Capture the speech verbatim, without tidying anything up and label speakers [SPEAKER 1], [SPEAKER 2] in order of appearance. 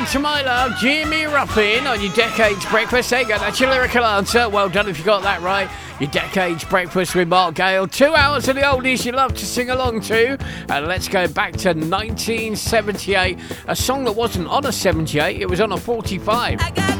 [SPEAKER 1] Come to My Love, Jimmy Ruffin on your Decades Breakfast. There you go, that's your lyrical answer. Well done if you got that right. Your Decades Breakfast with Mark Gale. Two hours of the oldies you love to sing along to. And let's go back to nineteen seventy-eight. A song that wasn't on a seventy-eight, it was on a forty-five.